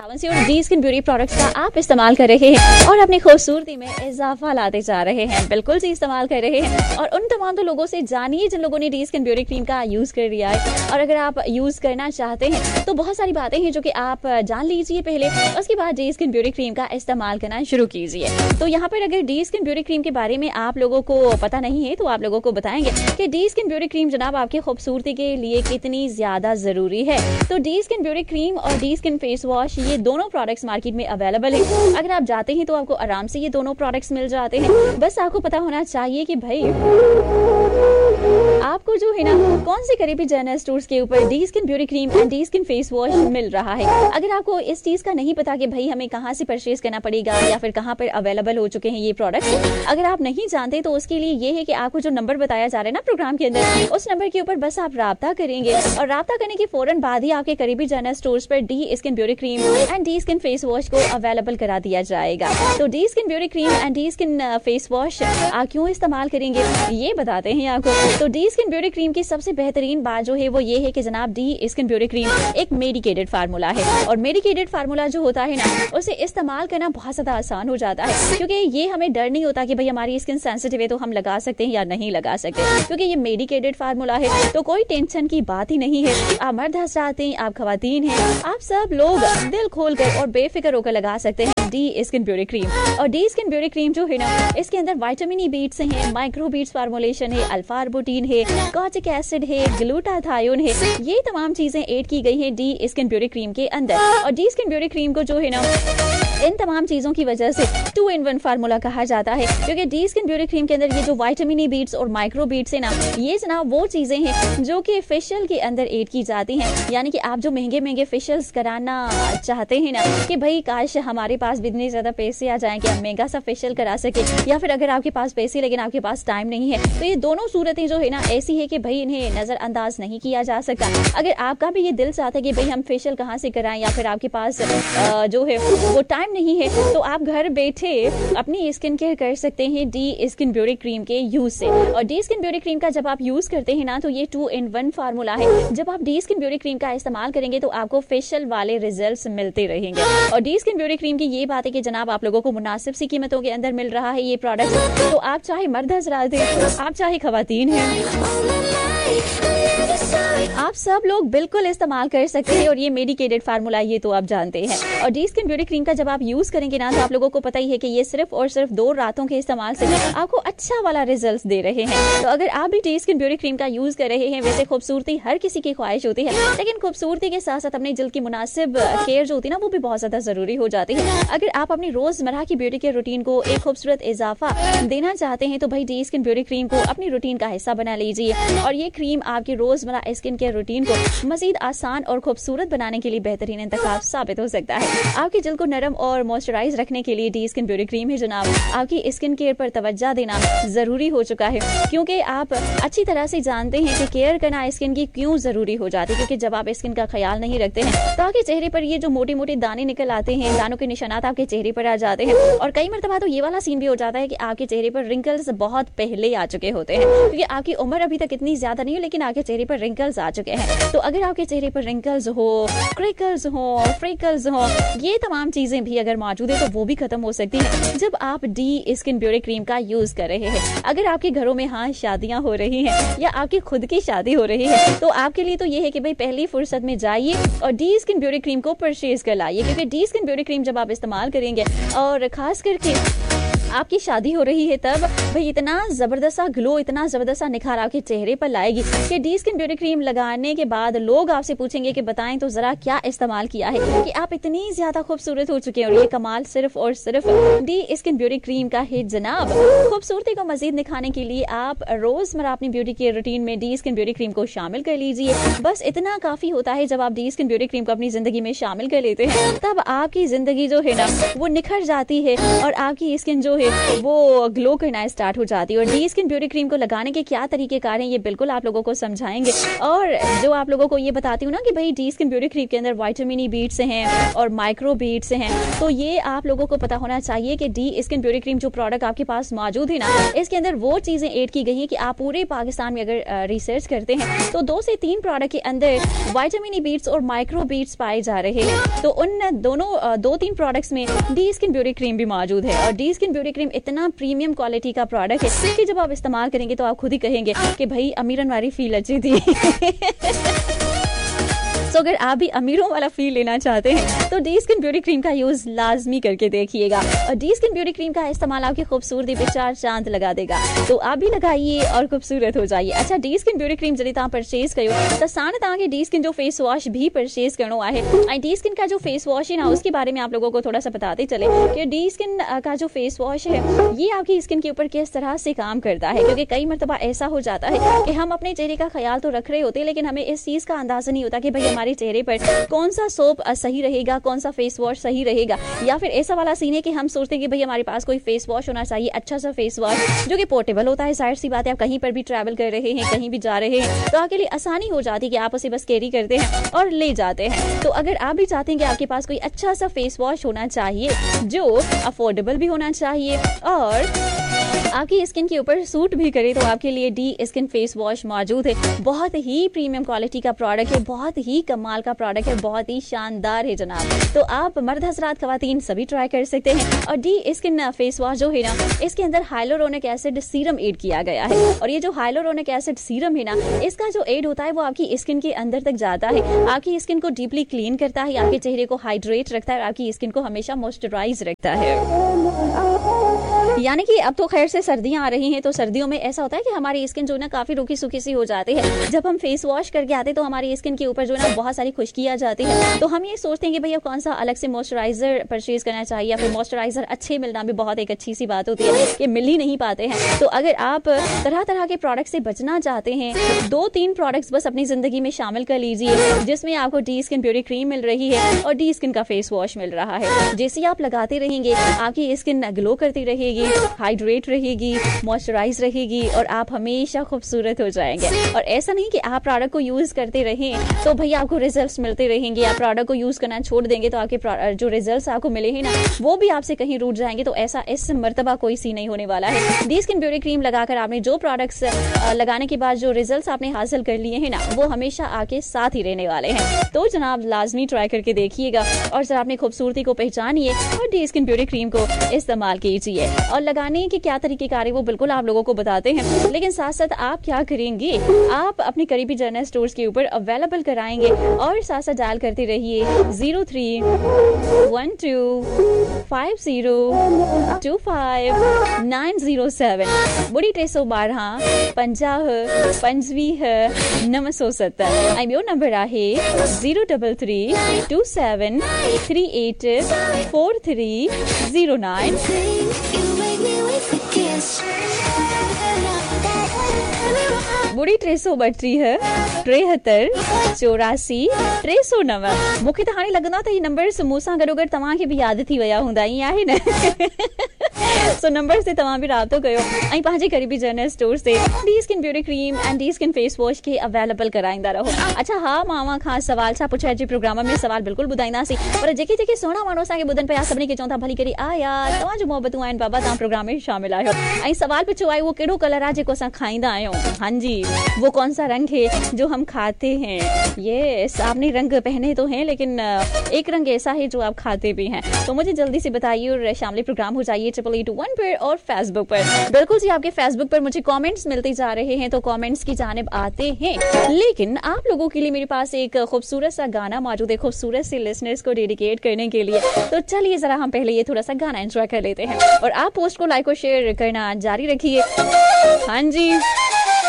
सावन से और D skin beauty products का आप इस्तेमाल कर रहे हैं और अपनी खूबसूरती में इजाफा लाते जा रहे हैं, बिल्कुल जी इस्तेमाल कर रहे हैं। और उन तमाम तो लोगों से जानिए जिन लोगों ने डी स्किन ब्यूटी क्रीम का यूज कर लिया है। और अगर आप यूज करना चाहते हैं तो बहुत सारी बातें हैं जो कि आप जान लीजिए पहले, उसके बाद डी स्किन ब्यूटी क्रीम का इस्तेमाल करना शुरू कीजिए। तो यहाँ पर अगर डी स्किन ब्यूटी क्रीम के बारे में आप लोगों को पता नहीं है तो आप लोगों को बताएंगे कि डी स्किन ब्यूटी क्रीम जनाब आपकी खूबसूरती के लिए कितनी ज्यादा जरूरी है। तो डी स्किन ब्यूटी क्रीम और डी स्किन फेस वॉश ये दोनों प्रोडक्ट्स मार्केट में अवेलेबल है। अगर आप जाते हैं तो आपको आराम से ये दोनों प्रोडक्ट्स मिल जाते हैं। बस आपको पता होना चाहिए कि भाई आपको जो है ना कौन से करीबी जनरल स्टोर्स के ऊपर D skin beauty cream and D skin face wash मिल रहा है। अगर आपको इस चीज का नहीं पता कि भाई हमें कहाँ से परचेज करना पड़ेगा या फिर कहाँ पर अवेलेबल हो चुके हैं ये प्रोडक्ट्स, अगर आप नहीं जानते तो उसके लिए ये है कि आपको जो नंबर बताया जा रहा है ना प्रोग्राम के अंदर, उस नंबर के ऊपर बस आप राब्ता करेंगे और राब्ता करने के फौरन बाद ही आपके करीबी जनरल स्टोर्स पर D skin beauty cream and D skin face wash को अवेलेबल करा दिया जाएगा। तो D skin beauty cream and D skin face wash आप क्यों इस्तेमाल करेंगे ये बताते हैं आपको। तो डी स्किन ब्यूटी क्रीम की सबसे बेहतरीन बात जो है वो ये है कि जनाब डी स्किन ब्यूटी क्रीम एक मेडिकेटेड फार्मूला है और मेडिकेटेड फार्मूला जो होता है ना उसे इस्तेमाल करना बहुत ज्यादा आसान हो जाता है, क्योंकि ये हमें डर नहीं होता कि भाई हमारी स्किन सेंसिटिव है तो हम लगा सकते हैं या नहीं लगा सकते, क्योंकि ये मेडिकेटेड फार्मूला है तो कोई टेंशन की बात ही नहीं है। आप मर्द हजरात हैं, आप खवातीन हैं, आप सब लोग दिल खोल कर और बेफिक्र होकर लगा सकते हैं डी स्किन ब्यूटी क्रीम। और डी स्किन ब्यूटी क्रीम जो है ना इसके अंदर विटामिन ई बीट्स हैं, माइक्रो बीट्स फार्मूलेशन है, अल्फा आर्बुटीन है, कॉचिक एसिड है, ग्लूटाथायोन है, ये तमाम चीजें ऐड की गई हैं डी स्किन ब्यूटी क्रीम के अंदर। और डी स्किन ब्यूटी क्रीम को जो है ना इन तमाम चीजों की वजह से 2-in-1 फार्मूला कहा जाता है, क्योंकि डी स्किन ब्यूटी क्रीम के अंदर ये जो विटामिन ई बीट्स और माइक्रो बीट्स है ना ये जनाब वो चीजें हैं जो कि फेशियल के अंदर ऐड की जाती हैं। यानी कि आप जो महंगे महंगे फेशियल्स कराना चाहते हैं ना कि भाई काश हमारे पास भी इतने ज्यादा पैसे आ जाएं कि हम महंगा सा फेशियल करा सके, या फिर अगर आपके पास पैसे लेकिन आपके पास टाइम नहीं है, तो ये दोनों सूरतें जो है ना ऐसी है कि भाई इन्हें नजरअंदाज नहीं किया जा सकता। अगर आपका भी ये दिल चाहता है कि भाई हम फेशियल कहाँ से कराएं या फिर आपके पास जो है वो टाइम नहीं है, तो आप घर बैठे अपनी स्किन केयर कर सकते हैं डी स्किन ब्यूटी क्रीम के यूज से। और डी स्किन ब्यूटी क्रीम का जब आप यूज करते हैं ना तो ये 2-in-1 फार्मूला है। जब आप डी स्किन ब्यूटी क्रीम का इस्तेमाल करेंगे तो आपको फेशियल वाले रिजल्ट्स मिलते रहेंगे। और डी स्किन ब्यूटी क्रीम की ये बात है कि जनाब आप लोगों को मुनासिब सी कीमतों के अंदर मिल रहा है ये प्रोडक्ट, तो आप चाहे मर्द हजरात हैं, आप चाहे खवातीन हैं, आप सब लोग बिल्कुल इस्तेमाल कर सकते हैं। और ये मेडिकेटेड फार्मूला ये तो आप जानते हैं। और डी स्किन ब्यूटी क्रीम का जब आप यूज करेंगे ना तो आप लोगों को पता ही है कि ये सिर्फ और सिर्फ 2 रातों के इस्तेमाल से आपको अच्छा वाला रिजल्ट दे रहे हैं। तो अगर आप भी डी स्किन ब्यूटी क्रीम का यूज कर रहे हैं, वैसे खूबसूरती हर किसी की ख्वाहिश होती है, लेकिन खूबसूरती के साथ साथ अपने दिल की मुनासिब केयर जो होती है ना वो भी बहुत ज्यादा जरूरी हो जाती है। अगर आप अपनी रोजमर्रा की ब्यूटी केयर रूटीन को एक खूबसूरत इजाफा देना चाहते हैं तो भाई डी स्किन ब्यूटी क्रीम को अपनी रूटीन का हिस्सा बना लीजिए। और ये क्रीम आपकी रोजमर्रा स्किन केयर रूटीन को मजीद आसान और खूबसूरत बनाने के लिए बेहतरीन इंतखाब साबित हो सकता है। आपके दिल को नरम और मॉइस्चराइज रखने के लिए डी स्किन ब्यूटी क्रीम है जनाब आपकी स्किन केयर पर तवज्जो देना जरूरी हो चुका है, क्योंकि आप अच्छी तरह से जानते हैं कि केयर करना स्किन की क्यों जरूरी हो जाती है। क्योंकि जब आप स्किन का ख्याल नहीं रखते हैं तो आपके चेहरे पर ये जो मोटे मोटे दाने निकल आते हैं, दानों के निशानात आपके चेहरे पर आ जाते हैं। और कई मरतबा तो ये वाला सीन भी हो जाता है कि आपके चेहरे पर रिंकल्स बहुत पहले आ चुके होते हैं, क्योंकि आपकी उम्र अभी तक इतनी ज्यादा नहीं है लेकिन आपके चेहरे पर रिंकल्स आ चुके हैं। तो अगर आपके चेहरे पर रिंकल्स हो, क्रिकल्स हो, फ्रिकल्स हो, ये तमाम चीजें भी अगर मौजूद है तो वो भी खत्म हो सकती है जब आप डी स्किन ब्यूटी क्रीम का यूज कर रहे हैं। अगर आपके घरों में हाँ शादियां हो रही हैं या आपकी खुद की शादी हो रही है तो आपके लिए तो ये है कि भाई पहली फुर्सत में जाइए और डी स्किन ब्यूटी क्रीम को परचेज कर लाइए, क्योंकि डी स्किन ब्यूटी क्रीम जब आप इस्तेमाल करेंगे और खास करके आपकी शादी हो रही है तब भाई इतना जबरदस्त ग्लो, इतना जबरदस्त निखार आपके चेहरे पर लाएगी कि डी स्किन ब्यूटी क्रीम लगाने के बाद लोग आपसे पूछेंगे कि बताएं तो जरा क्या इस्तेमाल किया है कि आप इतनी ज्यादा खूबसूरत हो चुके हैं। और ये कमाल सिर्फ और सिर्फ डी स्किन ब्यूटी क्रीम का है जनाब। खूबसूरती को मजीद निखारने के लिए आप रोजमर्रा अपनी ब्यूटी केयर रूटीन में डी स्किन ब्यूटी क्रीम को शामिल कर लीजिए। बस इतना काफी होता है जब आप डी स्किन ब्यूटी क्रीम को अपनी जिंदगी में शामिल कर लेते हैं तब आपकी जिंदगी जो है ना वो निखर जाती है और आपकी स्किन जो है है वो ग्लो करना स्टार्ट हो जाती है। और डी स्किन ब्यूटी क्रीम को लगाने के क्या तरीकेकार हैं ये बिल्कुल आप लोगों को समझाएंगे। और जो आप लोगों को ये बताती हूँ ना कि भाई डी स्किन ब्यूटी क्रीम के अंदर विटामिन ई बीट्स हैं और माइक्रो बीट्स हैं, तो ये आप लोगों को पता होना चाहिए कि डी स्किन ब्यूटी क्रीम जो प्रोडक्ट आपके पास मौजूद है ना, इसके अंदर वो चीजें ऐड की गई हैं कि आप पूरे पाकिस्तान में अगर रिसर्च करते हैं तो 2 से 3 प्रोडक्ट के अंदर विटामिन ई बीट्स और माइक्रो बीट्स पाए जा रहे हैं। तो उन दोनों 2-3 प्रोडक्ट्स में डी स्किन ब्यूटी क्रीम भी मौजूद है। और डी स्किन ब्यूटी क्रीम इतना प्रीमियम क्वालिटी का प्रोडक्ट है कि जब आप इस्तेमाल करेंगे तो आप खुद ही कहेंगे कि भाई अमीरन वाली फील अच्छी थी। तो अगर आप भी अमीरों वाला फील लेना चाहते हैं तो डी स्किन ब्यूटी क्रीम का यूज लाजमी करके देखिएगा। और डी स्किन ब्यूटी क्रीम का इस्तेमाल आपकी खूबसूरती पे 4 चांद लगा देगा। तो आप भी लगाइए और खूबसूरत हो जाइए। अच्छा, डी स्किन ब्यूटी क्रीम जॾहिं तव्हां परचेज कयो त साण तव्हांखे डी स्किन जो फेस वॉश भी परचेज करणो आहे। ऐं डी स्किन का जो फेस वॉश है ना, उसके बारे में आप लोगों को थोड़ा सा बताते चले कि डी स्किन का जो फेस वॉश है ये आपकी स्किन के ऊपर किस तरह से काम करता है। क्योंकि कई मरतबा ऐसा हो जाता है कि हम अपने चेहरे का ख्याल तो रख रहे होते हैं लेकिन हमें इस चीज का अंदाजा नहीं होता कि भाई हमारे चेहरे पर कौन सा सोप सही रहेगा, कौन सा फेस वॉश सही रहेगा। या फिर ऐसा वाला सीन है कि हम सोचते हैं कि भाई हमारे पास कोई फेस वॉश होना चाहिए, अच्छा सा फेस वॉश जो कि पोर्टेबल होता है। जाहिर सी बात है, आप कहीं पर भी ट्रैवल कर रहे हैं, कहीं भी जा रहे हैं तो आपके लिए आसानी हो जाती है कि आप उसे बस कैरी करते हैं और ले जाते हैं। तो अगर आप भी चाहते हैं कि आपके पास कोई अच्छा सा फेस वॉश होना चाहिए जो अफोर्डेबल भी होना चाहिए और आपकी स्किन के ऊपर सूट भी करे, तो आपके लिए डी स्किन फेस वॉश मौजूद है। बहुत ही प्रीमियम क्वालिटी का प्रोडक्ट है, बहुत ही कमाल का प्रोडक्ट है, बहुत ही शानदार है जनाब। तो आप मर्द हजरात खवातीन सभी ट्राई कर सकते हैं। और डी स्किन फेस वॉश जो है ना, इसके अंदर हाइलोरोनिक एसिड सीरम ऐड किया गया है। और ये जो हाइलोरोनिक एसिड सीरम है ना, इसका जो ऐड होता है वो आपकी स्किन के अंदर तक जाता है, आपकी स्किन को डीपली क्लीन करता है, आपके चेहरे को हाइड्रेट रखता है और आपकी स्किन को हमेशा मॉइस्चराइज रखता है। यानी कि अब तो खैर से सर्दियां आ रही हैं, तो सर्दियों में ऐसा होता है कि हमारी स्किन जो ना काफी रूखी सूखी सी हो जाती है। जब हम फेस वॉश करके आते हैं तो हमारी स्किन के ऊपर जो ना बहुत सारी खुश्की आ जाती है। तो हम ये सोचते हैं कि भैया कौन सा अलग से मॉइस्चराइजर परचेज करना चाहिए, या फिर मॉइस्चराइजर अच्छे मिलना भी बहुत एक अच्छी सी बात होती है कि मिल ही नहीं पाते हैं। तो अगर आप तरह तरह के प्रोडक्ट से बचना चाहते हैं, 2-3 प्रोडक्ट्स बस अपनी जिंदगी में शामिल कर लीजिए, जिसमें आपको डी स्किन ब्यूटी क्रीम मिल रही है और डी स्किन का फेस वॉश मिल रहा है। जैसे आप लगाते रहेंगे आपकी स्किन ग्लो करती रहेगी, हाइड्रेट रहेगी, मॉइस्चराइज रहेगी और आप हमेशा खूबसूरत हो जाएंगे। और ऐसा नहीं कि आप प्रोडक्ट को यूज करते रहें तो भैया आपको रिजल्ट्स मिलते रहेंगे। आप प्रोडक्ट को यूज करना छोड़ देंगे तो आपके जो रिजल्ट्स आपको मिले हैं ना, वो भी आपसे कहीं रूठ जाएंगे। तो ऐसा इस मर्तबा कोई सी नहीं होने वाला है। डी स्किन ब्यूटी क्रीम लगाकर आपने जो प्रोडक्ट्स लगाने के बाद जो रिजल्ट्स आपने हासिल कर लिए हैं ना, वो हमेशा आपके साथ ही रहने वाले हैं। तो जनाब लाजमी ट्राई करके देखिएगा और जरा अपनी खूबसूरती को पहचानिए और डी स्किन ब्यूटी क्रीम को इस्तेमाल कीजिए। और लगाने के क्या तरीके कार है वो बिल्कुल आप लोगों को बताते हैं, लेकिन साथ साथ आप क्या करेंगे, आप अपने करीबी जनरल स्टोर्स के ऊपर अवेलेबल कराएंगे और साथ साथ डायल करते रहिए 0312502597 बुड़ी 312 50 25 970 ऐं ॿियो नंबर आहे 03327384309। बुड़ी 332 73 84 309। मूंखे त हाणे लॻंदो आहे त ही नंबर्स मूंसां गॾोगॾु तव्हांखे बि यादि थी विया हूंदा, ईअं आहे न? सो नंबर से तव्हां बि राब्तो कयो ऐं पंहिंजे करीबी जनरल स्टोर से D skin beauty cream and D skin face wash खे अवेलेबल कराईंदा रहो। अच्छा हा, मां खां सवाल छा पुछिया जे प्रोग्राम में सवाल बिल्कुलु ॿुधाईंदासीं, पर जेके जेके सुहिणा माण्हू असांखे ॿुधनि पिया सभिनी खे चवनि था भली करे आ यार तव्हांजूं मोहबतूं आहिनि बाबा, तव्हां प्रोग्राम में शामिल आहियो। ऐं सवाल पुछियो आहे वो कहिड़ो कलर आहे जेको असां खाईंदा आहियूं। हाँ जी, वो कौन सा रंग है जो हम खाते हैं। यस, आपने रंग पहने तो हैं लेकिन एक रंग ऐसा है जो आप खाते भी हैं। तो मुझे जल्दी से बताइए और शामिल प्रोग्राम हो जाइए 8821 पर और फेसबुक पर। बिल्कुल जी, आपके फेसबुक पर मुझे कमेंट्स मिलते जा रहे हैं, तो कमेंट्स की जानिब आते हैं। लेकिन आप लोगों के लिए मेरे पास एक खूबसूरत सा गाना मौजूद है, खूबसूरत से लिसनर्स को डेडिकेट करने के लिए। तो चलिए जरा हम पहले ये थोड़ा सा गाना एंजॉय कर लेते हैं और आप पोस्ट को लाइक और शेयर करना जारी रखिए। हाँ जी।